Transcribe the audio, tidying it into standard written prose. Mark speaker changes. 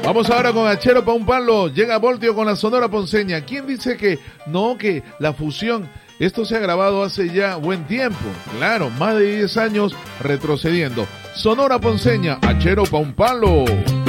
Speaker 1: Vamos ahora con Achero pa' un palo. Llega Voltio con la Sonora Ponceña. ¿Quién dice que no, que la fusión, esto se ha grabado hace ya buen tiempo? Claro, más de 10 años retrocediendo. Sonora Ponceña, Achero pa' un palo.